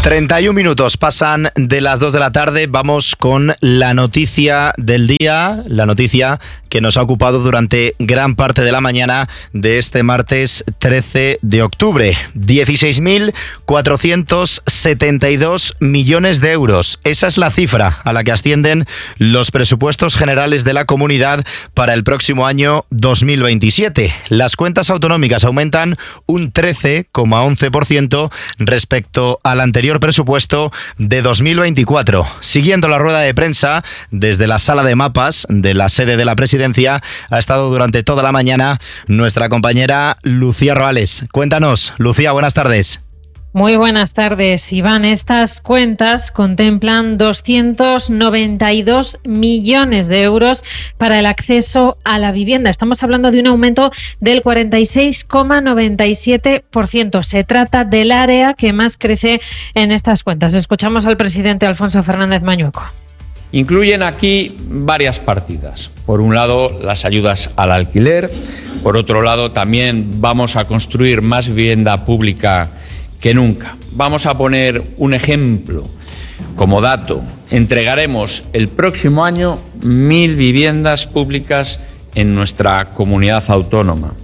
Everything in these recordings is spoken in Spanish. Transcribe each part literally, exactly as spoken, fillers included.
treinta y un minutos pasan de las dos de la tarde. Vamos con la noticia del día, la noticia que nos ha ocupado durante gran parte de la mañana de este martes trece de octubre. dieciséis mil cuatrocientos setenta y dos millones de euros. Esa es la cifra a la que ascienden los presupuestos generales de la comunidad para el próximo año dos mil veintisiete. Las cuentas autonómicas aumentan un trece coma once por ciento respecto al anterior presupuesto de dos mil veinticuatro. Siguiendo la rueda de prensa desde la sala de mapas de la sede de la presidencia, ha estado durante toda la mañana nuestra compañera Lucía Roales. Cuéntanos, Lucía, buenas tardes. Muy buenas tardes, Iván. Estas cuentas contemplan doscientos noventa y dos millones de euros para el acceso a la vivienda. Estamos hablando de un aumento del cuarenta y seis coma noventa y siete por ciento. Se trata del área que más crece en estas cuentas. Escuchamos al presidente Alfonso Fernández Mañueco. Incluyen aquí varias partidas. Por un lado, las ayudas al alquiler. Por otro lado, también vamos a construir más vivienda pública que nunca. Vamos a poner un ejemplo como dato. Entregaremos el próximo año mil viviendas públicas en nuestra comunidad autónoma.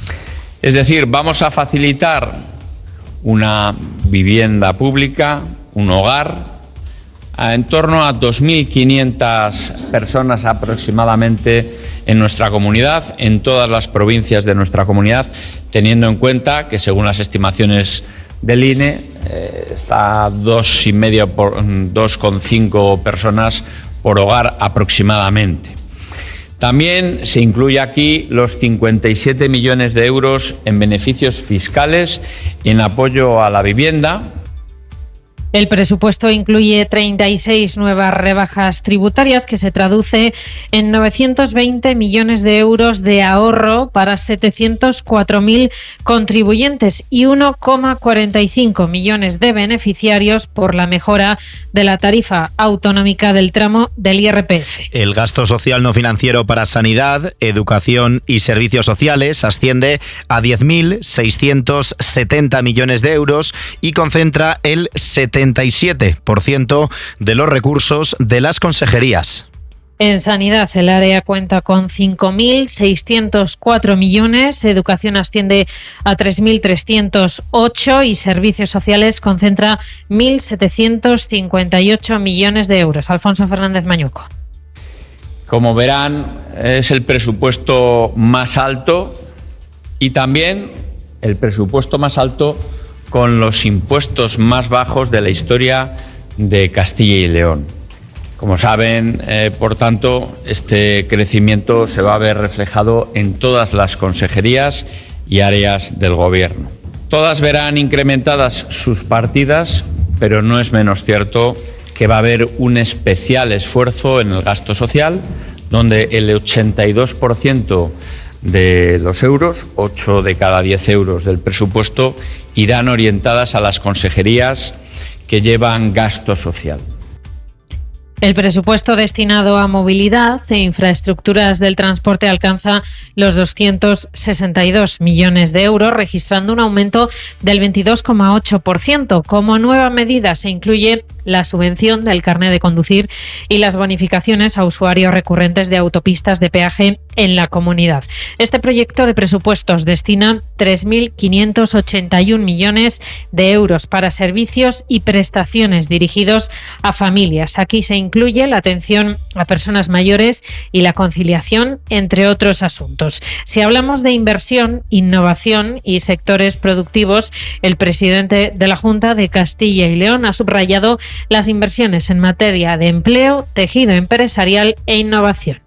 Es decir, vamos a facilitar una vivienda pública, un hogar, a en torno a dos mil quinientas personas aproximadamente en nuestra comunidad, en todas las provincias de nuestra comunidad, teniendo en cuenta que según las estimaciones del I N E eh, está dos y medio por dos coma cinco personas por hogar aproximadamente. También se incluye aquí los cincuenta y siete millones de euros en beneficios fiscales en apoyo a la vivienda. El presupuesto incluye treinta y seis nuevas rebajas tributarias que se traduce en novecientos veinte millones de euros de ahorro para setecientos cuatro mil contribuyentes y uno coma cuarenta y cinco millones de beneficiarios por la mejora de la tarifa autonómica del tramo del I R P F. El gasto social no financiero para sanidad, educación y servicios sociales asciende a diez mil seiscientos setenta millones de euros y concentra el setenta y siete por ciento de los recursos de las consejerías. En sanidad, el área cuenta con cinco mil seiscientos cuatro millones, educación asciende a tres mil trescientos ocho y servicios sociales concentra mil setecientos cincuenta y ocho millones de euros. Alfonso Fernández Mañueco. Como verán, es el presupuesto más alto y también el presupuesto más alto con los impuestos más bajos de la historia de Castilla y León. Como saben, eh, por tanto, este crecimiento se va a ver reflejado en todas las consejerías y áreas del Gobierno. Todas verán incrementadas sus partidas, pero no es menos cierto que va a haber un especial esfuerzo en el gasto social, donde el ochenta y dos por ciento de los euros, ocho de cada diez euros del presupuesto, irán orientadas a las consejerías que llevan gasto social. El presupuesto destinado a movilidad e infraestructuras del transporte alcanza los doscientos sesenta y dos millones de euros, registrando un aumento del veintidós coma ocho por ciento. Como nueva medida se incluye la subvención del carné de conducir y las bonificaciones a usuarios recurrentes de autopistas de peaje en la comunidad. Este proyecto de presupuestos destina tres mil quinientos ochenta y un millones de euros para servicios y prestaciones dirigidos a familias. Aquí se incluye la atención a personas mayores y la conciliación, entre otros asuntos. Si hablamos de inversión, innovación y sectores productivos, el presidente de la Junta de Castilla y León ha subrayado las inversiones en materia de empleo, tejido empresarial e innovación.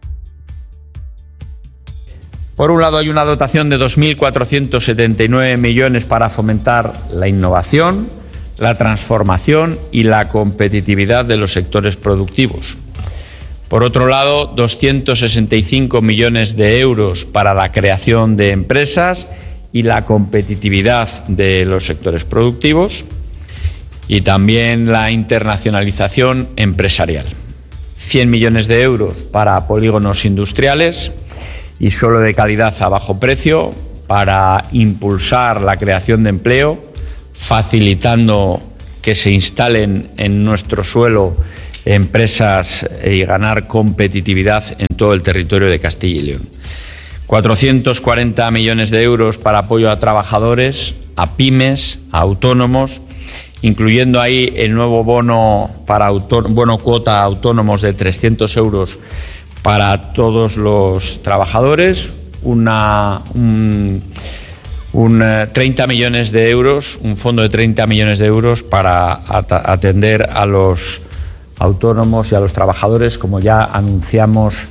Por un lado, hay una dotación de dos mil cuatrocientos setenta y nueve millones para fomentar la innovación, la transformación y la competitividad de los sectores productivos. Por otro lado, doscientos sesenta y cinco millones de euros para la creación de empresas y la competitividad de los sectores productivos y también la internacionalización empresarial. cien millones de euros para polígonos industriales y suelo de calidad a bajo precio para impulsar la creación de empleo, facilitando que se instalen en nuestro suelo empresas y ganar competitividad en todo el territorio de Castilla y León. cuatrocientos cuarenta millones de euros para apoyo a trabajadores, a pymes, a autónomos, incluyendo ahí el nuevo bono, para auto, bono cuota a autónomos de trescientos euros para todos los trabajadores, una, un, un treinta millones de euros, un fondo de treinta millones de euros para atender a los autónomos y a los trabajadores, como ya anunciamos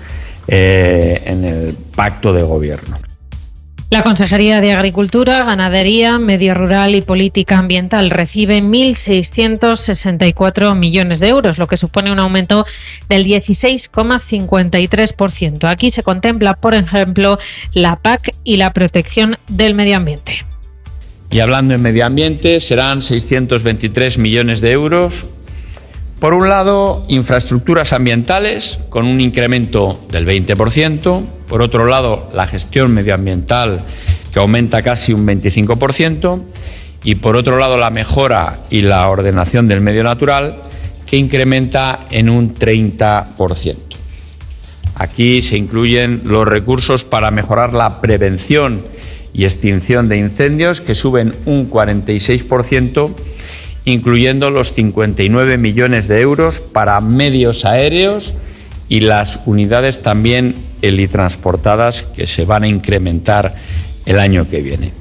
eh, en el pacto de gobierno. La Consejería de Agricultura, Ganadería, Medio Rural y Política Ambiental recibe mil seiscientos sesenta y cuatro millones de euros, lo que supone un aumento del dieciséis coma cincuenta y tres por ciento. Aquí se contempla, por ejemplo, la P A C y la protección del medio ambiente. Y hablando en medio ambiente, serán seiscientos veintitrés millones de euros. Por un lado, infraestructuras ambientales, con un incremento del veinte por ciento. Por otro lado, la gestión medioambiental, que aumenta casi un veinticinco por ciento. Y por otro lado, la mejora y la ordenación del medio natural, que incrementa en un treinta por ciento. Aquí se incluyen los recursos para mejorar la prevención y extinción de incendios, que suben un cuarenta y seis por ciento, incluyendo los cincuenta y nueve millones de euros para medios aéreos y las unidades también helitransportadas, que se van a incrementar el año que viene.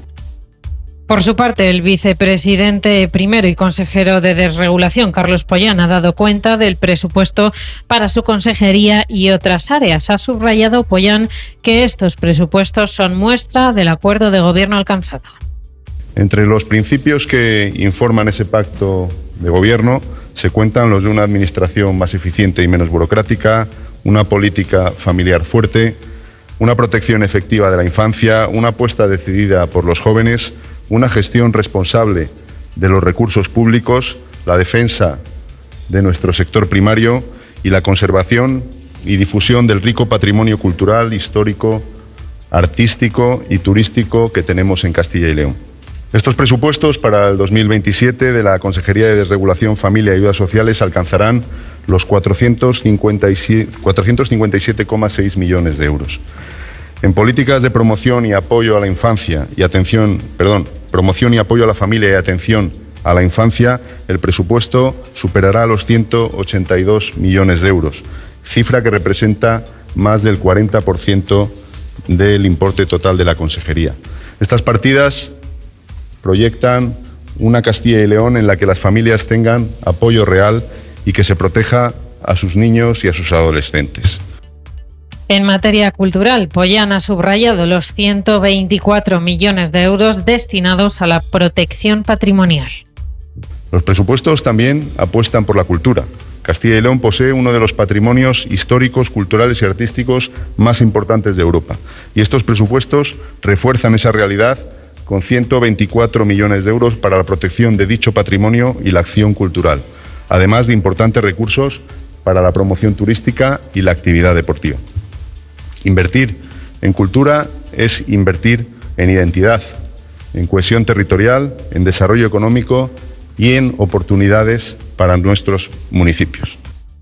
Por su parte, el vicepresidente primero y consejero de Desregulación, Carlos Pollán, ha dado cuenta del presupuesto para su consejería y otras áreas. Ha subrayado Pollán que estos presupuestos son muestra del acuerdo de gobierno alcanzado. Entre los principios que informan ese pacto de gobierno se cuentan los de una administración más eficiente y menos burocrática, una política familiar fuerte, una protección efectiva de la infancia, una apuesta decidida por los jóvenes, una gestión responsable de los recursos públicos, la defensa de nuestro sector primario y la conservación y difusión del rico patrimonio cultural, histórico, artístico y turístico que tenemos en Castilla y León. Estos presupuestos para el dos mil veintisiete de la Consejería de Desregulación, Familia y Ayudas Sociales alcanzarán los cuatrocientos cincuenta y siete coma seis millones de euros. En políticas de promoción y apoyo a la infancia y atención, perdón, promoción y apoyo a la familia y atención a la infancia, el presupuesto superará los ciento ochenta y dos millones de euros, cifra que representa más del cuarenta por ciento del importe total de la Consejería. Estas partidas proyectan una Castilla y León en la que las familias tengan apoyo real y que se proteja a sus niños y a sus adolescentes. En materia cultural, Pollán ha subrayado los ciento veinticuatro millones de euros destinados a la protección patrimonial. Los presupuestos también apuestan por la cultura. Castilla y León posee uno de los patrimonios históricos, culturales y artísticos más importantes de Europa. Y estos presupuestos refuerzan esa realidad con ciento veinticuatro millones de euros para la protección de dicho patrimonio y la acción cultural, además de importantes recursos para la promoción turística y la actividad deportiva. Invertir en cultura es invertir en identidad, en cohesión territorial, en desarrollo económico y en oportunidades para nuestros municipios.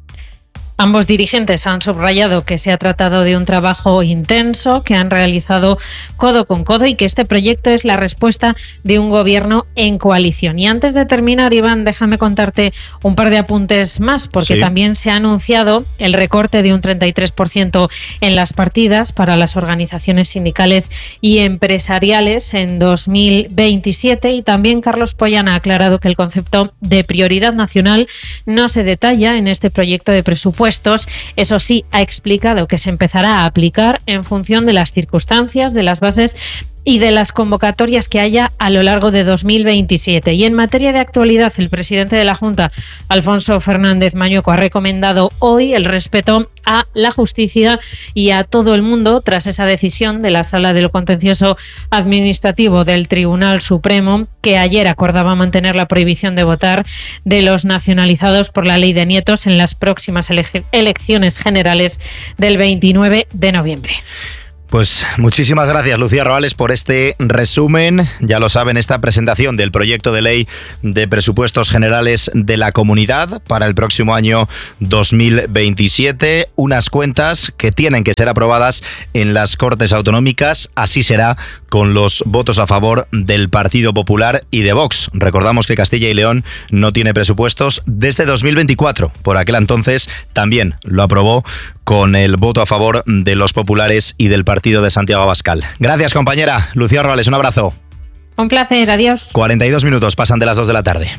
Ambos dirigentes han subrayado que se ha tratado de un trabajo intenso que han realizado codo con codo y que este proyecto es la respuesta de un gobierno en coalición. Y antes de terminar, Iván, déjame contarte un par de apuntes más, porque sí. También se ha anunciado el recorte de un treinta y tres por ciento en las partidas para las organizaciones sindicales y empresariales en dos mil veintisiete, y también Carlos Pollán ha aclarado que el concepto de prioridad nacional no se detalla en este proyecto de presupuesto. Eso sí, ha explicado que se empezará a aplicar en función de las circunstancias, de las bases y de las convocatorias que haya a lo largo de dos mil veintisiete. Y en materia de actualidad, el presidente de la Junta, Alfonso Fernández Mañueco, ha recomendado hoy el respeto a la justicia y a todo el mundo tras esa decisión de la Sala de lo Contencioso Administrativo del Tribunal Supremo, que ayer acordaba mantener la prohibición de votar de los nacionalizados por la ley de nietos en las próximas ele- elecciones generales del veintinueve de noviembre. Pues muchísimas gracias, Lucía Roales, por este resumen. Ya lo saben, esta presentación del proyecto de ley de presupuestos generales de la comunidad para el próximo año dos mil veintisiete. Unas cuentas que tienen que ser aprobadas en las Cortes Autonómicas. Así será con los votos a favor del Partido Popular y de Vox. Recordamos que Castilla y León no tiene presupuestos desde dos mil veinticuatro. Por aquel entonces también lo aprobó con el voto a favor de los populares y del partido de Santiago Abascal. Gracias, compañera. Lucía Roales, un abrazo. Un placer, adiós. cuarenta y dos minutos pasan de las dos de la tarde.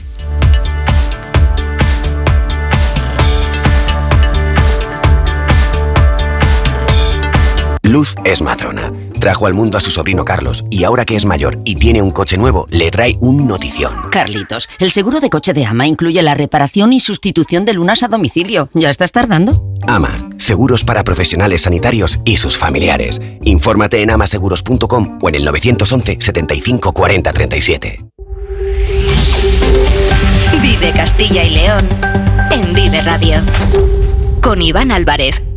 Luz es matrona. Trajo al mundo a su sobrino Carlos y ahora que es mayor y tiene un coche nuevo, le trae un notición. Carlitos, el seguro de coche de Ama incluye la reparación y sustitución de lunas a domicilio. ¿Ya estás tardando? Ama, seguros para profesionales sanitarios y sus familiares. Infórmate en amaseguros punto com o en el nueve once, setenta y cinco, cuarenta, treinta y siete. Vive Castilla y León en Vive Radio. Con Iván Álvarez.